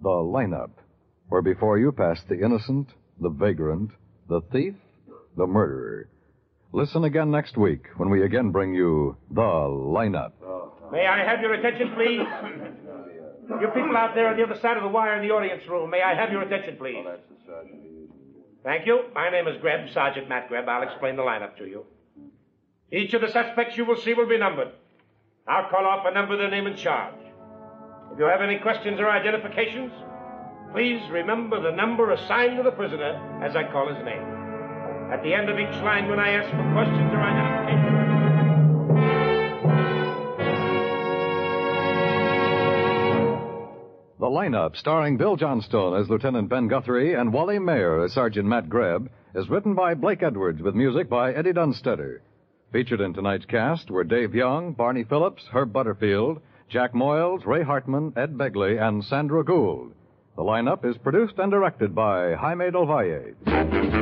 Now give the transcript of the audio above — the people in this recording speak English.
The Lineup, where before you pass the innocent, the vagrant, the thief, the murderer. Listen again next week when we again bring you The Lineup. May I have your attention, please? You people out there on the other side of the wire in the audience room, may I have your attention, please? Thank you. My name is Greb, Sergeant Matt Greb. I'll explain the lineup to you. Each of the suspects you will see will be numbered. I'll call off a number, their name, and charge. If you have any questions or identifications, please remember the number assigned to the prisoner as I call his name. At the end of each line when I ask for questions or identifications. The Lineup, starring Bill Johnstone as Lieutenant Ben Guthrie and Wally Mayer as Sergeant Matt Greb, is written by Blake Edwards with music by Eddie Dunstetter. Featured in tonight's cast were Dave Young, Barney Phillips, Herb Butterfield, Jack Moyles, Ray Hartman, Ed Begley, and Sandra Gould. The Lineup is produced and directed by Jaime Del Valle.